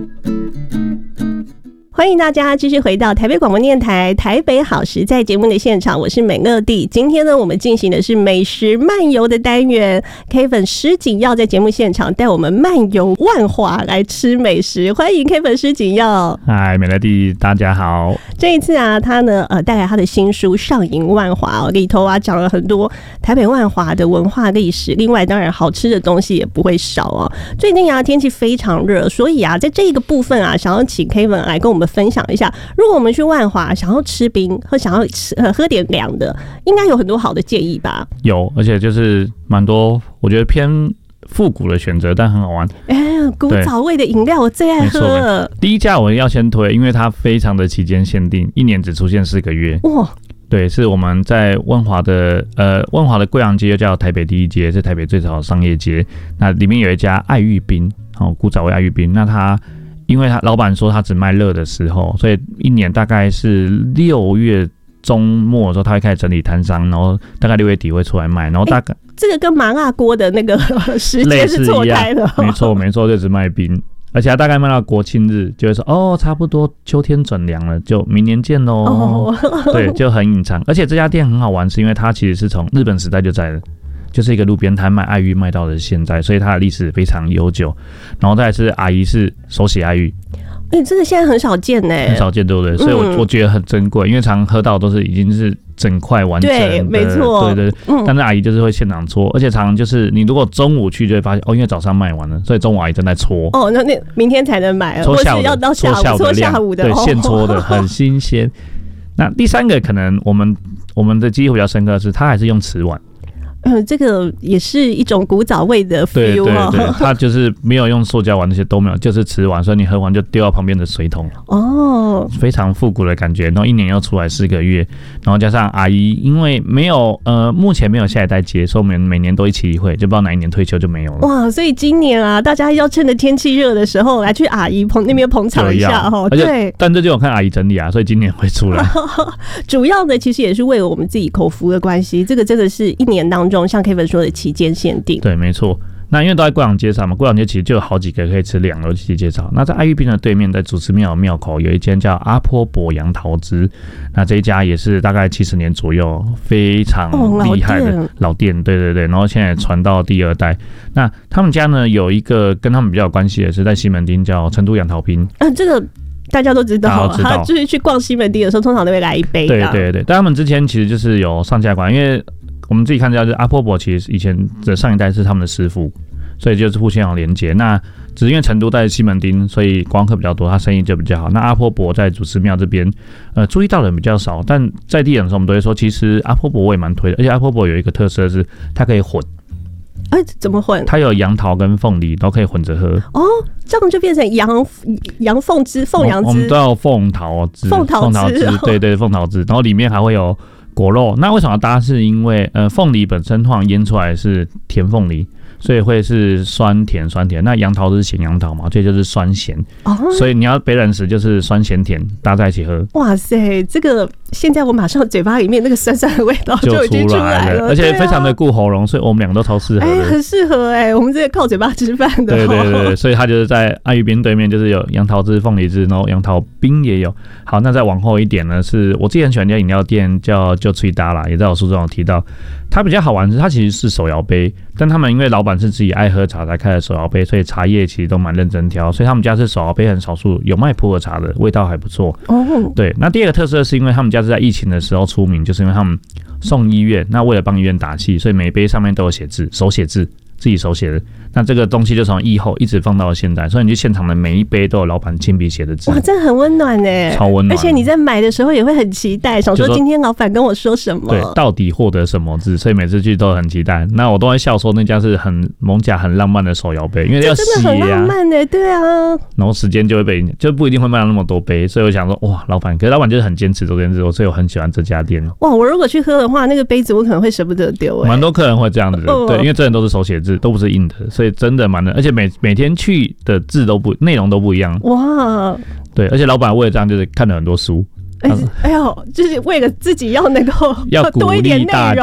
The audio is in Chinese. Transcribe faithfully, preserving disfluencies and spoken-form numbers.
欢迎大家继续回到台北广播电台台北好食在节目的现场，我是美乐蒂。今天呢，我们进行的是美食漫游的单元 ，Kevin 施锦耀在节目现场带我们漫游万华来吃美食，欢迎 Kevin 施锦耀。 嗨，美乐蒂，大家好。 这一次啊，他呢呃带来他的新书《上瘾万华》哦，里头啊讲了很多台北万华的文化历史，另外当然好吃的东西也不会少哦。最近啊天气非常热，所以啊在这一个部分啊，想要请 Kevin 来跟我们分享一下，如果我们去万华想要吃冰或想要吃、呃、喝点凉的，应该有很多好的建议吧？ 有，而且就是蛮多，我觉得偏复古的选择，但很好玩。 哎、欸，古早味的饮料我最爱喝了。 第一家我要先推，因为它非常的期间限定，一年只出现四个月。哇！对，是我们在万华的呃万华的贵阳街，又叫台北第一街，是台北最早的商业街。那里面有一家爱玉冰，哦，古早味爱玉冰。那它因为他老板说他只卖热的时候，所以一年大概是六月中末的时候，他会开始整理摊商，然后大概六月底会出来卖，然后大概、欸、 这个跟麻辣锅的那个时间是错开的， 没错没错，就只卖冰，而且他大概卖到国庆日就会说哦，差不多秋天转凉了，就明年见喽。哦、对，就很隐藏，而且这家店很好玩，是因为它其实是从日本时代就在了。就是一个路边摊卖爱玉卖到了现在，所以它的历史非常悠久。然后再来是阿姨是手写爱玉， 哎、欸，这个现在很少见呢， 很少见，对不对？所以我、嗯、我觉得很珍贵，因为常喝到都是已经是整块完整的， 对，没错， 对对。嗯、但是阿姨就是会现场搓，而且常常就是你如果中午去就会发现哦，因为早上卖完了，所以中午阿姨正在搓。 哦，那那明天才能买， 搓下午的， 要到下午搓下午的， 对，现搓的，很新鲜。那第三个可能我们我们的记忆比较深刻的是，它还是用瓷碗。 嗯，这个也是一种古早味的 feel 哦。 对对对，它就是没有用塑胶碗，那些都没有，就是瓷碗，所以你喝完就丢到旁边的水桶。哦，非常复古的感觉。然后一年要出来四个月，然后加上阿姨，因为没有呃，目前没有下一代接，所以我们每年都一期一会，就不知道哪一年退休就没有了。 哇，所以今年啊，大家要趁着天气热的时候来去阿姨捧那边捧场一下哈。对， 但这就有看阿姨整理啊，所以今年会出来。 主要的其实也是为了我们自己口福的关系，这个真的是一年当中。像 Kevin 说的期间限定， 对，没错。那因为都在贵阳街上嘛，贵阳街其实就有好几个可以吃两楼去介绍。那在爱玉冰的对面，在祖师庙庙口有一间叫阿波伯杨桃汁，那这一家也是大概七十年左右，非常厉害的老店，对对对。然后现在传到第二代。那他们家呢有一个跟他们比较有关系的是在西门町叫成都杨桃冰， 啊，这个。大家都知道， 知道就是去逛西门町的时候，通常都会来一杯。 对对对，但他们之前其实就是有上架馆，因为我们自己看到，就是阿波伯其实以前的上一代是他们的师傅，所以就是互相有连结。那只是因为成都在西门町，所以观光客比较多，他生意就比较好。那阿波伯在祖师庙这边，呃，注意到的人比较少，但在地人的时候，我们都会说，其实阿波伯我也蛮推的，而且阿波伯有一个特色是，它可以混。 哎、欸，怎么混？ 它有杨桃跟凤梨都可以混着喝哦，这样就变成杨杨凤汁、凤杨汁。 我们都要凤桃汁、 凤桃汁， 对对，凤桃汁，然后里面还会有果肉。那为什么要搭？是因为呃，凤梨本身通常腌出来是甜凤梨，所以会是酸甜酸甜。那杨桃是咸杨桃嘛，所以就是酸咸。哦，所以你要北冷时就是酸咸甜搭在一起喝。 哇塞，这个现在我马上嘴巴里面那个酸酸的味道就已经出来了， 而且非常的顾喉咙，所以我们两个都超适合的。 哎、欸，很适合哎、欸，我们这个靠嘴巴吃饭的、 喔。对对对，所以它就是在爱玉冰对面，就是有杨桃汁、凤梨汁，然后杨桃冰也有。好，那再往后一点呢，是我自己很喜欢一家饮料店叫就吹达啦，也在我书中有提到。它比较好玩的是，它其实是手摇杯，但他们因为老板是自己爱喝茶才开的手摇杯，所以茶叶其实都蛮认真挑，所以他们家是手摇杯很少数有卖普洱茶的，味道还不错。哦，对。那第二个特色是因为他们家是在疫情的时候出名，就是因为他们送医院，那为了帮医院打气，所以每杯上面都有写字，手写字，自己手写的。那这个东西就从疫后一直放到现在，所以你去现场的每一杯都有老板亲笔写的字。 哇，真的很温暖耶， 超温暖。 而且你在买的时候也会很期待，想说今天老板跟我说什么， 对，到底获得什么字，所以每次去都很期待。那我都会笑说那家是很蒙甲、很浪漫的手摇杯，因为要洗啊， 真的很浪漫耶，对啊。 然后时间就会被就不一定会卖到那么多杯，所以我想说哇，老板，可是老板就是很坚持做这件事，所以我很喜欢这家店。 哇，我如果去喝的话，那个杯子我可能会舍不得丢。 蛮多客人会这样子的，对，因为真的都是手写字，都不是印的，所以真的蛮的。而且每每天去的字都不内容都不一样哇，对，而且老板为了这样就是看了很多书， 哎、欸、哎呦，就是为了自己要能够要多一点内容。